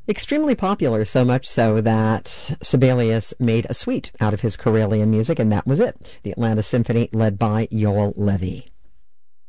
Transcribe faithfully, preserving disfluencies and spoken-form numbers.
Extremely popular, so much so that Sibelius made a suite out of his Karelian music, and that was it, the Atlanta Symphony led by Yoel Levy.